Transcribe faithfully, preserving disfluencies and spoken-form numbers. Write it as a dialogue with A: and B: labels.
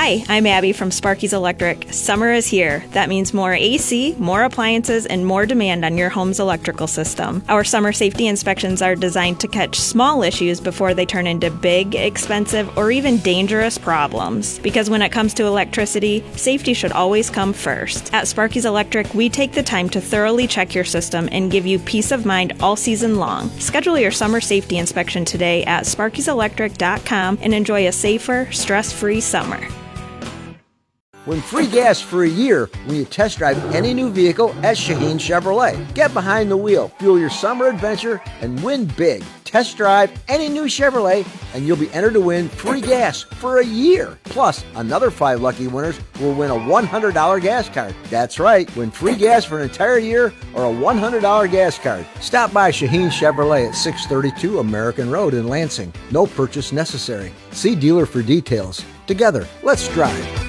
A: Hi, I'm Abby from Sparky's Electric. Summer is here. That means more A C, more appliances, and more demand on your home's electrical system. Our summer safety inspections are designed to catch small issues before they turn into big, expensive, or even dangerous problems. Because when it comes to electricity, safety should always come first. At Sparky's Electric, we take the time to thoroughly check your system and give you peace of mind all season long. Schedule your summer safety inspection today at sparkys electric dot com and enjoy a safer, stress-free summer.
B: Win free gas for a year when you test drive any new vehicle at Shaheen Chevrolet. Get behind the wheel, fuel your summer adventure, and win big. Test drive any new Chevrolet, and you'll be entered to win free gas for a year. Plus, another five lucky winners will win a one hundred dollars gas card. That's right, win free gas for an entire year or a one hundred dollars gas card. Stop by Shaheen Chevrolet at six thirty-two American Road in Lansing. No purchase necessary. See dealer for details. Together, let's drive.